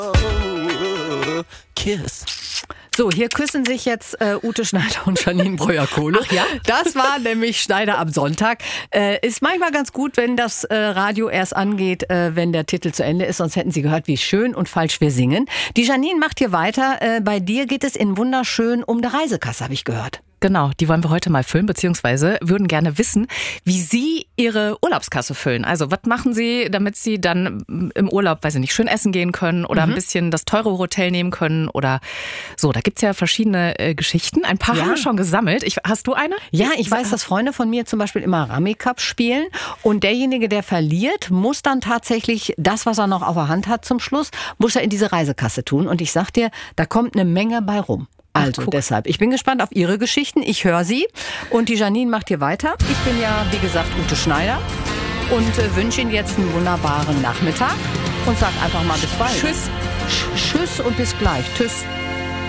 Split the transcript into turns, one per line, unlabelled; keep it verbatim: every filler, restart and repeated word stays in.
Kiss.
So, hier küssen sich jetzt äh, Ute Schneider und Janine Breuer-Kohle.
Ach ja?
Das war nämlich Schneider am Sonntag. Äh, ist manchmal ganz gut, wenn das äh, Radio erst angeht, äh, wenn der Titel zu Ende ist. Sonst hätten Sie gehört, wie schön und falsch wir singen. Die Janine macht hier weiter. Äh, bei dir geht es in wunderschön um die Reisekasse, habe ich gehört.
Genau, die wollen wir heute mal füllen, beziehungsweise würden gerne wissen, wie Sie Ihre Urlaubskasse füllen. Also was machen Sie, damit Sie dann im Urlaub, weiß ich nicht, schön essen gehen können oder mhm. ein bisschen das teure Hotel nehmen können oder so. Da gibt's ja verschiedene äh, Geschichten. Ein paar
ja.
haben wir schon gesammelt. Ich, hast du eine?
Ja, ich weiß, dass Freunde von mir zum Beispiel immer Rummy-Cup spielen und derjenige, der verliert, muss dann tatsächlich das, was er noch auf der Hand hat zum Schluss, muss er in diese Reisekasse tun. Und ich sag dir, da kommt eine Menge bei rum. Also Ach, deshalb, ich bin gespannt auf Ihre Geschichten. Ich höre sie und die Janine macht hier weiter. Ich bin ja, wie gesagt, Ute Schneider und äh, wünsche Ihnen jetzt einen wunderbaren Nachmittag und sag einfach mal bis bald.
Tschüss.
Sch- Tschüss und bis gleich. Tschüss.